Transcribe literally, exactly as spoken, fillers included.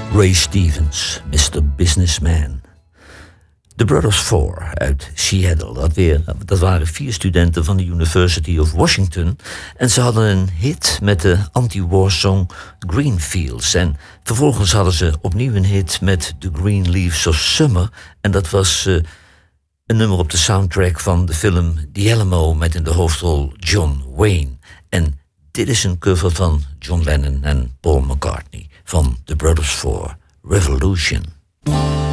Ray Stevens, mister Businessman. The Brothers Four uit Seattle. Dat, weer, dat waren vier studenten van de University of Washington. En ze hadden een hit met de anti-war song Greenfields. En vervolgens hadden ze opnieuw een hit met The Green Leaves of Summer. En dat was uh, een nummer op de soundtrack van de film The Alamo met in de hoofdrol John Wayne. En dit is een cover van John Lennon en Paul McCartney van The Brothers Four, Revolution.